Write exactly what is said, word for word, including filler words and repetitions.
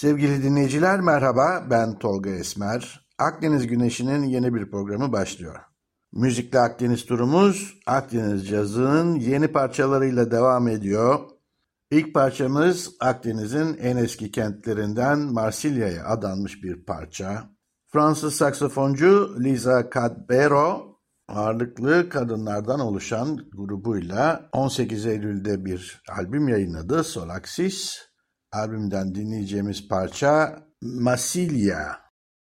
Sevgili dinleyiciler merhaba, ben Tolga Esmer. Akdeniz Güneşi'nin yeni bir programı başlıyor. Müzikli Akdeniz turumuz Akdeniz Cazı'nın yeni parçalarıyla devam ediyor. İlk parçamız Akdeniz'in en eski kentlerinden Marsilya'ya adanmış bir parça. Fransız saksafoncu Lisa Cadbero ağırlıklı kadınlardan oluşan grubuyla on sekiz Eylül'de bir albüm yayınladı, Solaxis. Albümden dinleyeceğimiz parça Marsilya.